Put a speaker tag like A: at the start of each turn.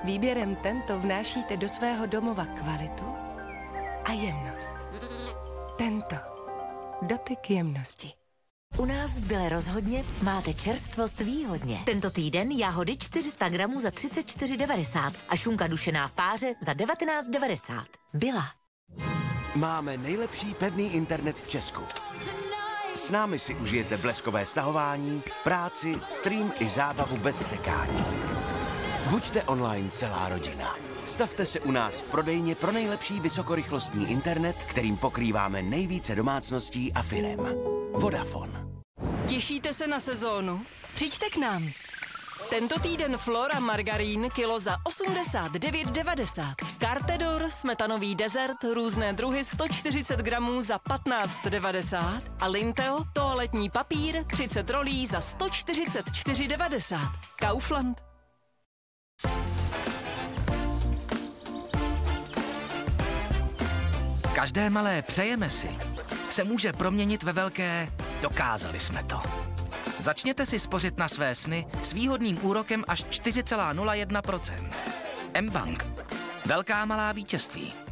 A: Výběrem Tento vnášíte do svého domova kvalitu a jemnost. Tento. Dotyk jemnosti.
B: U nás v Byle rozhodně máte čerstvost výhodně. Tento týden jahody 400 gramů za 34,90 a šunka dušená v páře za 19,90. Byla.
C: Máme nejlepší pevný internet v Česku. S námi si užijete bleskové stahování, práci, stream i zábavu bez sekání. Buďte online celá rodina. Stavte se u nás v prodejně pro nejlepší vysokorychlostní internet, kterým pokrýváme nejvíce domácností a firem. Vodafone.
A: Těšíte se na sezónu? Přijďte k nám. Tento týden Flora margarín kilo za 89,90. Cartedor smetanový dezert různé druhy 140 gramů za 15,90 a Linteo toaletní papír 30 rolí za 144,90. Kaufland.
D: Každé malé přejeme si se může proměnit ve velké dokázali jsme to. Začněte si spořit na své sny s výhodným úrokem až 4,01%. mBank. Velká malá vítězství.